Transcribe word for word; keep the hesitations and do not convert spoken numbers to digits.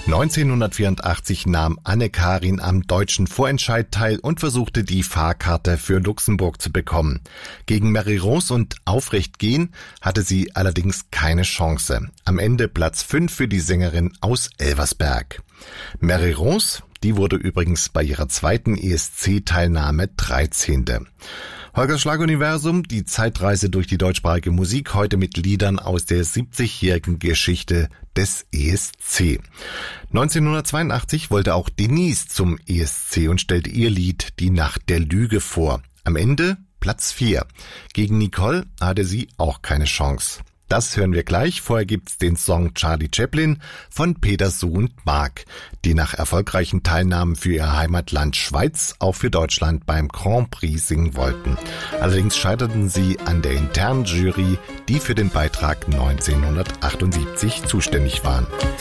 neunzehnhundertvierundachtzig nahm Anne-Karin am deutschen Vorentscheid teil und versuchte, die Fahrkarte für Luxemburg zu bekommen. Gegen Mary Rose und Aufrecht gehen hatte sie allerdings keine Chance. Am Ende Platz fünf für die Sängerin aus Elversberg. Mary Rose, die wurde übrigens bei ihrer zweiten E S C-Teilnahme dreizehnte. Holgers Schlaguniversum, die Zeitreise durch die deutschsprachige Musik, heute mit Liedern aus der siebzigjährigen Geschichte des E S C. neunzehnhundertzweiundachtzig wollte auch Denise zum E S C und stellte ihr Lied Die Nacht der Lüge vor. Am Ende Platz vier. Gegen Nicole hatte sie auch keine Chance. Das hören wir gleich. Vorher gibt's den Song Charlie Chaplin von Peter Suh und Mark, die nach erfolgreichen Teilnahmen für ihr Heimatland Schweiz auch für Deutschland beim Grand Prix singen wollten. Allerdings scheiterten sie an der internen Jury, die für den Beitrag neunzehnhundertachtundsiebzig zuständig waren.